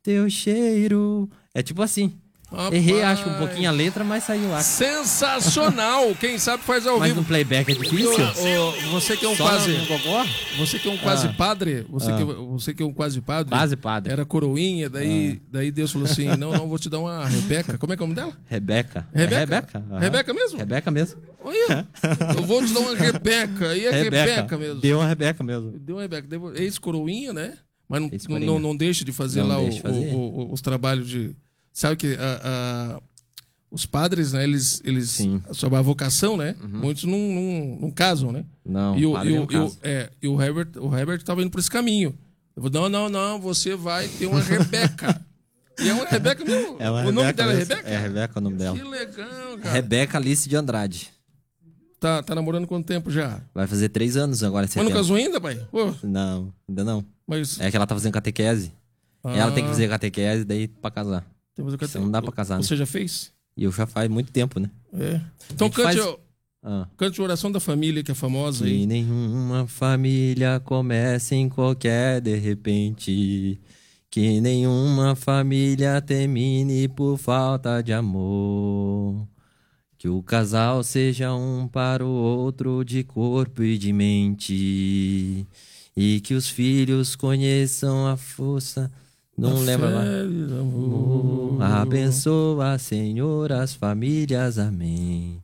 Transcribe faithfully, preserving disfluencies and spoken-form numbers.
teu cheiro. É tipo assim. Rapaz, Errei, acho, um pouquinho a letra, mas saiu, acho. sensacional! Quem sabe faz ao Mas vivo. no playback é difícil? Ô, ô, você que é um Só quase. no gogó? Você que é um quase Ah. padre, você, Ah. que, você que é um quase padre. Quase padre. Era coroinha, daí, daí Deus falou assim: não, não, vou te dar uma Rebeca. Como é que é o nome dela? Rebeca. Rebeca? É Rebeca? Aham. Rebeca mesmo? Rebeca mesmo. Olha, eu vou te dar uma Rebeca. E é Rebeca, Rebeca mesmo. Deu uma Rebeca mesmo. Deu uma Rebeca. Deu- Ex-coroinha, né? Mas não, Ex-coroinha. não, não deixa de fazer Não lá o- deixa de fazer. o- o- os trabalhos de. Sabe que a- a- os padres, né? Eles. eles Sim. sobre a vocação, né? Muitos não, não, não casam, né? Não, E o, padre e não o, e o- casa. é, e o Herbert, o Herbert tava indo por esse caminho. Eu vou, não, não, não, você vai ter uma Rebeca. E é uma Rebeca mesmo? É uma o nome Rebeca dela é mesmo. Rebeca? É Rebeca o nome dela. Que legal, cara. Rebeca Alice de Andrade. Tá, tá namorando quanto tempo já? Vai fazer três anos agora em Mas não setembro. casou ainda, pai? Pô, Não, ainda não. mas. É que ela tá fazendo catequese. Ah, Ela tem que fazer catequese daí pra casar. tem que fazer Senão não dá pra casar, né? Você já fez? E eu já faz muito tempo, né? É. Então gente cante, faz- o- Ah. cante a oração da família, que é famosa Que aí. nenhuma família comece em qualquer de repente. Que nenhuma família termine por falta de amor. Que o casal seja um para o outro de corpo e de mente. E que os filhos conheçam a força. Não Da lembra lá? fé e do amor. Abençoa, Senhor, as famílias. Amém.